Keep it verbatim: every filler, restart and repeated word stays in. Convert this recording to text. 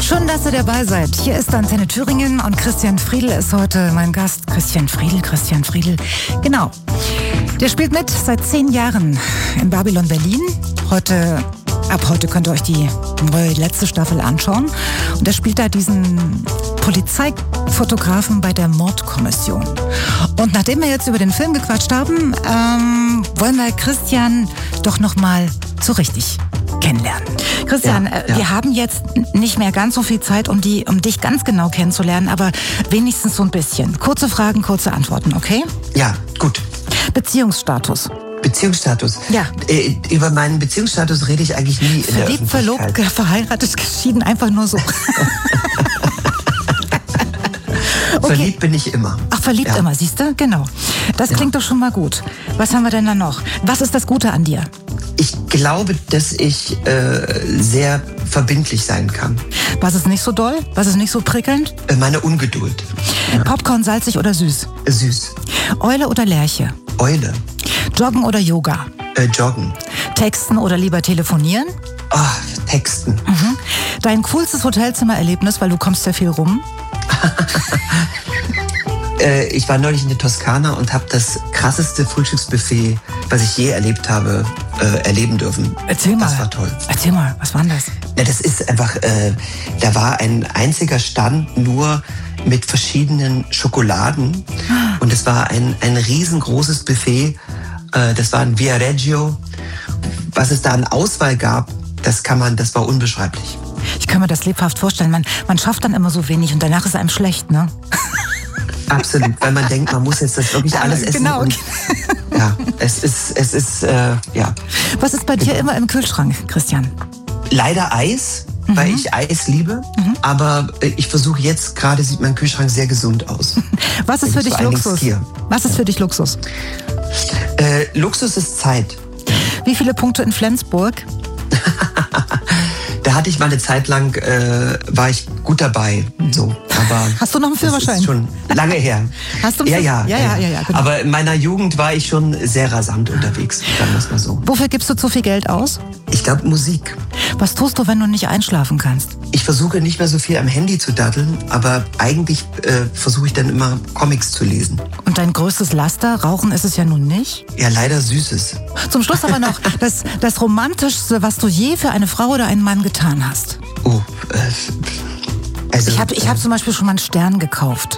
Schön, dass ihr dabei seid. Hier ist Antenne Thüringen und Christian Friedl ist heute mein Gast. Christian Friedl, Christian Friedl, genau. Der spielt mit seit zehn Jahren in Babylon Berlin. Heute, ab heute könnt ihr euch die neue letzte Staffel anschauen. Und er spielt da diesen Polizeifotografen bei der Mordkommission. Und nachdem wir jetzt über den Film gequatscht haben, ähm, wollen wir Christian doch nochmal so richtig kennenlernen. Christian, ja, ja. wir haben jetzt nicht mehr ganz so viel Zeit, um, die, um dich ganz genau kennenzulernen, aber wenigstens so ein bisschen. Kurze Fragen, kurze Antworten, okay? Ja, gut. Beziehungsstatus. Beziehungsstatus? Ja. Äh, über meinen Beziehungsstatus rede ich eigentlich nie in der Verliebt, verlobt, verheiratet, geschieden, einfach nur so. Okay. Verliebt bin ich immer. Ach, verliebt ja. immer, siehst du? Genau. Das klingt ja. doch schon mal gut. Was haben wir denn da noch? Was ist das Gute an dir? Ich glaube, dass ich äh, sehr verbindlich sein kann. Was ist nicht so doll? Was ist nicht so prickelnd? Äh, meine Ungeduld. Ja. Popcorn salzig oder süß? Äh, süß. Eule oder Lerche? Eule. Joggen oder Yoga? Äh, joggen. Texten oder lieber telefonieren? Oh, texten. Mhm. Dein coolstes Hotelzimmererlebnis, weil du kommst ja viel rum? äh, ich war neulich in der Toskana und habe das krasseste Frühstücksbuffet, was ich je erlebt habe, äh, erleben dürfen. Erzähl mal. Das war toll. Erzähl mal, was war denn das? Ja, das ist einfach, äh, da war ein einziger Stand nur mit verschiedenen Schokoladen. Und es war ein, ein riesengroßes Buffet. Äh, das war ein Via Reggio. Was es da an Auswahl gab, das kann man, das war unbeschreiblich. Ich kann mir das lebhaft vorstellen. Man, man schafft dann immer so wenig und danach ist einem schlecht, ne? Absolut, weil man denkt, man muss jetzt das wirklich alles essen. Genau. Und, ja, es ist, es ist, äh, ja. Was ist bei dir immer im Kühlschrank, Christian? Leider Eis, mhm. weil ich Eis liebe. Mhm. Aber ich versuche jetzt, gerade sieht mein Kühlschrank sehr gesund aus. Was ist für dich Luxus? Was ist für dich Luxus? Äh, Luxus ist Zeit. Wie viele Punkte in Flensburg? Da hatte ich mal eine Zeit lang, äh, war ich gut dabei. So. Aber hast du noch einen Führerschein? Das ist schon lange her. Hast du einen ja, ja, ja, ja, ja, ja, genau. Aber in meiner Jugend war ich schon sehr rasant unterwegs, sagen wir es mal so. Wofür gibst du zu viel Geld aus? Ich glaube Musik. Was tust du, wenn du nicht einschlafen kannst? Ich versuche nicht mehr so viel am Handy zu daddeln, aber eigentlich äh, versuche ich dann immer Comics zu lesen. Und dein größtes Laster? Rauchen ist es ja nun nicht? Ja, leider Süßes. Zum Schluss aber noch das, das Romantischste, was du je für eine Frau oder einen Mann getan hast. Oh, äh, also... Ich habe ich hab zum Beispiel schon mal einen Stern gekauft.